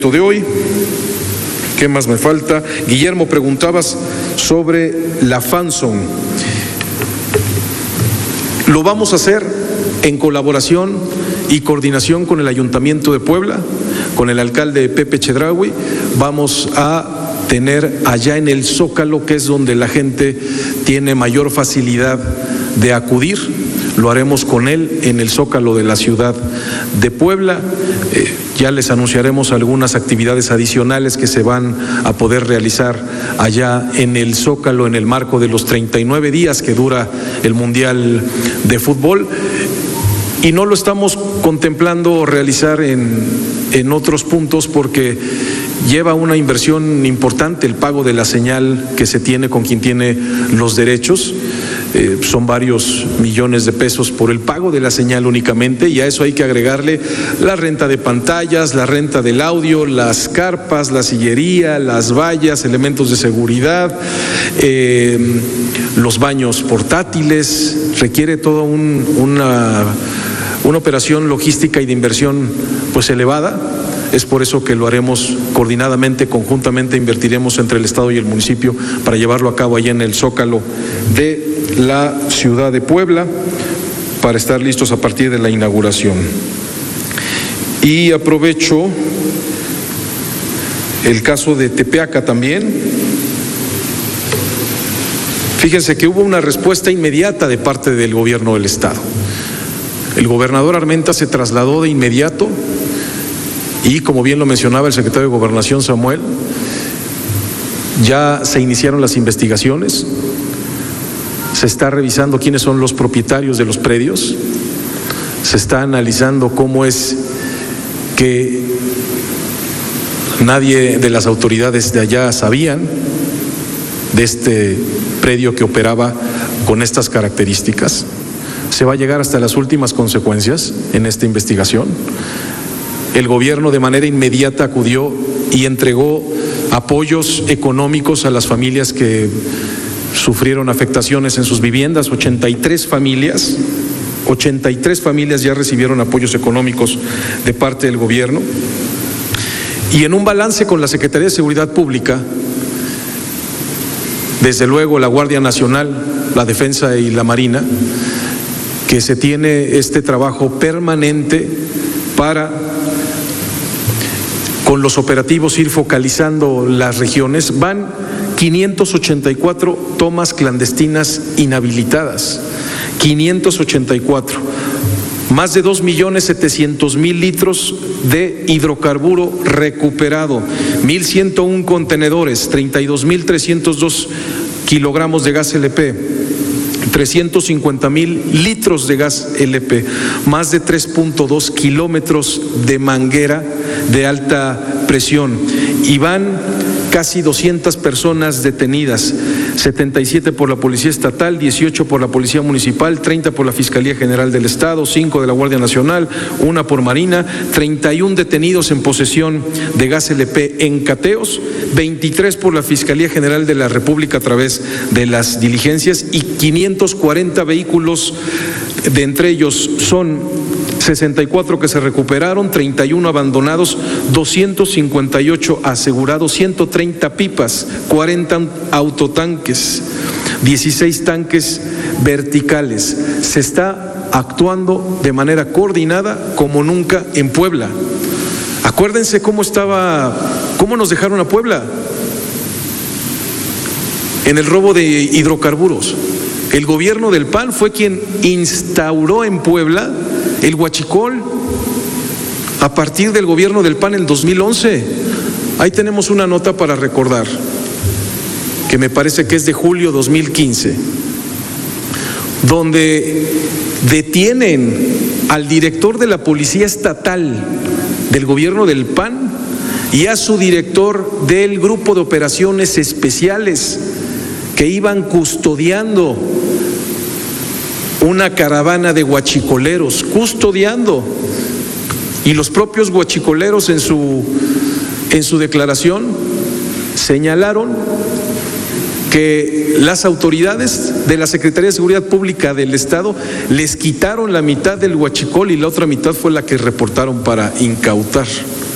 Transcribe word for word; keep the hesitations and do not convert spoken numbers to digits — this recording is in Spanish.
de hoy. ¿Qué más me falta? Guillermo, preguntabas sobre la Fanzone. Lo vamos a hacer en colaboración y coordinación con el Ayuntamiento de Puebla, con el alcalde Pepe Chedraui. Vamos a tener allá en el Zócalo, que es donde la gente tiene mayor facilidad de acudir. Lo haremos con él en el Zócalo de la ciudad de Puebla. Eh, ya les anunciaremos algunas actividades adicionales que se van a poder realizar allá en el Zócalo en el marco de los treinta y nueve días que dura el Mundial de Fútbol. Y no lo estamos contemplando realizar en, en otros puntos porque lleva una inversión importante el pago de la señal que se tiene con quien tiene los derechos. Eh, son varios millones de pesos por el pago de la señal únicamente, y a eso hay que agregarle la renta de pantallas, la renta del audio, las carpas, la sillería, las vallas, elementos de seguridad, eh, los baños portátiles. Requiere toda un, una, una operación logística y de inversión pues elevada. Es por eso que lo haremos coordinadamente, conjuntamente, invertiremos entre el Estado y el municipio para llevarlo a cabo allá en el Zócalo de la ciudad de Puebla, para estar listos a partir de la inauguración. Y aprovecho el caso de Tepeaca también. Fíjense que hubo una respuesta inmediata de parte del gobierno del Estado. El gobernador Armenta se trasladó de inmediato y, como bien lo mencionaba el secretario de Gobernación Samuel, ya se iniciaron las investigaciones. Se está revisando quiénes son los propietarios de los predios, se está analizando cómo es que nadie de las autoridades de allá sabían de este predio que operaba con estas características. Se va a llegar hasta las últimas consecuencias en esta investigación. El gobierno de manera inmediata acudió y entregó apoyos económicos a las familias que sufrieron afectaciones en sus viviendas. ochenta y tres familias, ochenta y tres familias ya recibieron apoyos económicos de parte del gobierno. Y en un balance con la Secretaría de Seguridad Pública, desde luego la Guardia Nacional, la Defensa y la Marina, que se tiene este trabajo permanente para, con los operativos, ir focalizando las regiones. Van quinientas ochenta y cuatro tomas clandestinas inhabilitadas, quinientas ochenta y cuatro, más de dos millones setecientos mil litros de hidrocarburo recuperado, mil ciento uno contenedores, treinta y dos mil trescientos dos kilogramos de gas L P, trescientos cincuenta mil litros de gas L P, más de tres punto dos kilómetros de manguera de alta presión, y van casi doscientas personas detenidas, setenta y siete por la Policía Estatal, dieciocho por la Policía Municipal, treinta por la Fiscalía General del Estado, cinco de la Guardia Nacional, una por Marina, treinta y uno detenidos en posesión de gas L P en cateos, veintitrés por la Fiscalía General de la República a través de las diligencias, y quinientos cuarenta vehículos, de entre ellos son sesenta y cuatro que se recuperaron, treinta y uno abandonados, doscientos cincuenta y ocho asegurados, ciento treinta pipas, cuarenta autotanques, dieciséis tanques verticales. Se está actuando de manera coordinada como nunca en Puebla. Acuérdense cómo estaba, cómo nos dejaron a Puebla en el robo de hidrocarburos. El gobierno del P A N fue quien instauró en Puebla el huachicol a partir del gobierno del P A N en dos mil once. Ahí tenemos una nota para recordar, que me parece que es de julio dos mil quince, donde detienen al director de la Policía Estatal del gobierno del P A N y a su director del Grupo de Operaciones Especiales, que iban custodiando una caravana de huachicoleros, custodiando, y los propios huachicoleros en su, en su declaración señalaron que las autoridades de la Secretaría de Seguridad Pública del Estado les quitaron la mitad del huachicol y la otra mitad fue la que reportaron para incautar.